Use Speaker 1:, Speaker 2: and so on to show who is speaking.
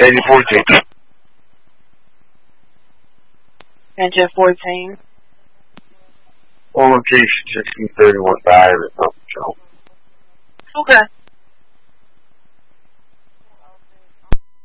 Speaker 1: Engine 14.
Speaker 2: Engine 14.
Speaker 1: On location 1631 5 or something, so.
Speaker 2: Okay.